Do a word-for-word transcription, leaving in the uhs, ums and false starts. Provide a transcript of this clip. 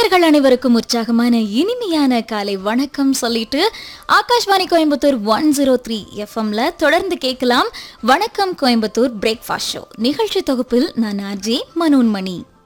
நேயர்கள் அனைவருக்கும் உற்சாகமான இனிமையான காலை வணக்கம் சொல்லிட்டு Akashvani Coimbatore one zero three எஃப்எம்ல தொடர்ந்து கேட்கலாம் வணக்கம் கோயம்புத்தூர் பிரேக்ஃபாஸ்ட் ஷோ நிகழ்ச்சி தொகுப்பில் நான் ஆர்ஜே மனோன்மணி.